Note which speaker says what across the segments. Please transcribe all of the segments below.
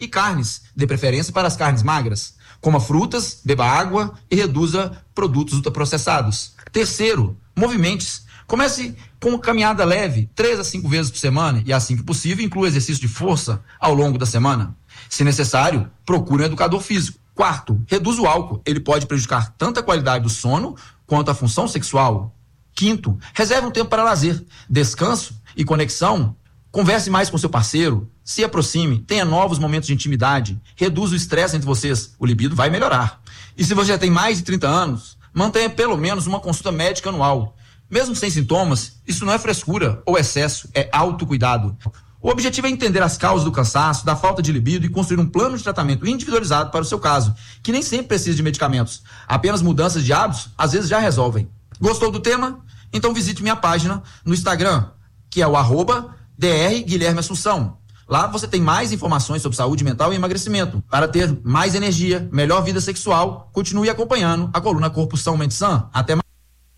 Speaker 1: carnes, de preferência para as carnes magras. Coma frutas, beba água e reduza produtos ultraprocessados. Terceiro, movimente-se. Comece com caminhada leve, 3 a 5 vezes por semana e, assim que possível, inclua exercício de força ao longo da semana. Se necessário, procure um educador físico. Quarto, reduza o álcool. Ele pode prejudicar tanto a qualidade do sono quanto a função sexual. Quinto, reserve um tempo para lazer, descanso e conexão. Converse mais com seu parceiro, se aproxime, tenha novos momentos de intimidade, reduza o estresse entre vocês, o libido vai melhorar. E se você já tem mais de 30 anos, mantenha pelo menos uma consulta médica anual. Mesmo sem sintomas, isso não é frescura ou excesso, é autocuidado. O objetivo é entender as causas do cansaço, da falta de libido e construir um plano de tratamento individualizado para o seu caso, que nem sempre precisa de medicamentos. Apenas mudanças de hábitos, às vezes, já resolvem. Gostou do tema? Então visite minha página no Instagram, que é o @Dr. Guilherme Assunção. Lá você tem mais informações sobre saúde mental e emagrecimento. Para ter mais energia, melhor vida sexual, continue acompanhando a coluna Corpo São Mente Sã. Até mais.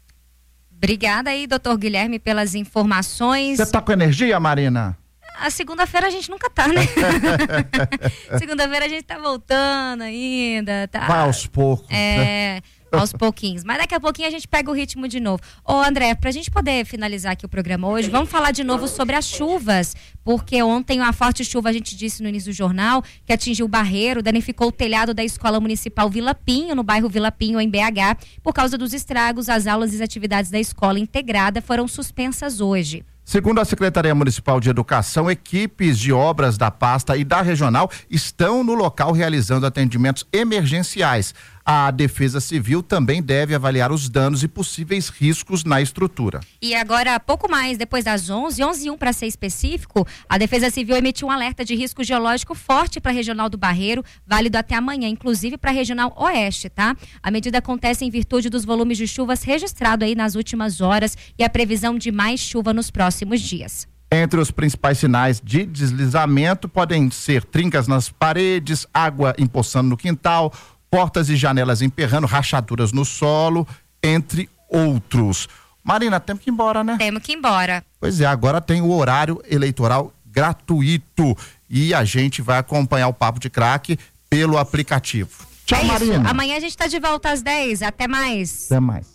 Speaker 2: Obrigada aí, doutor Guilherme, pelas informações.
Speaker 3: Você tá com energia, Marina?
Speaker 2: A segunda-feira a gente nunca tá, né? Segunda-feira a gente tá voltando ainda. Tá...
Speaker 3: Vai aos poucos.
Speaker 2: Aos pouquinhos. Mas daqui a pouquinho a gente pega o ritmo de novo. Ô, André, pra gente poder finalizar aqui o programa hoje, vamos falar de novo sobre as chuvas, porque ontem uma forte chuva, a gente disse no início do jornal, que atingiu o Barreiro, danificou o telhado da Escola Municipal Vila Pinho, no bairro Vila Pinho, em BH. Por causa dos estragos, as aulas e as atividades da escola integrada foram suspensas hoje.
Speaker 3: Segundo a Secretaria Municipal de Educação, equipes de obras da pasta e da regional estão no local realizando atendimentos emergenciais. A Defesa Civil também deve avaliar os danos e possíveis riscos na estrutura.
Speaker 2: E agora, pouco mais depois das 11h01 para ser específico, a Defesa Civil emitiu um alerta de risco geológico forte para a Regional do Barreiro, válido até amanhã, inclusive para a Regional Oeste, tá? A medida acontece em virtude dos volumes de chuvas registrados aí nas últimas horas e a previsão de mais chuva nos próximos dias.
Speaker 3: Entre os principais sinais de deslizamento podem ser trincas nas paredes, água empoçando no quintal, portas e janelas emperrando, rachaduras no solo, entre outros. Marina, temos que ir embora, né?
Speaker 2: Temos que ir embora.
Speaker 3: Pois é, agora tem o horário eleitoral gratuito e a gente vai acompanhar o Papo de Craque pelo aplicativo. Tchau, Marina.
Speaker 2: Amanhã a gente está de volta às 10. Até mais.
Speaker 3: Até mais.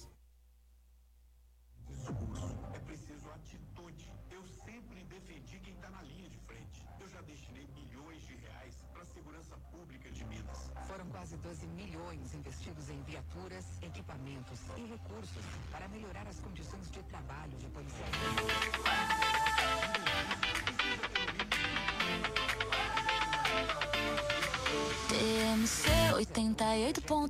Speaker 4: TMC 88.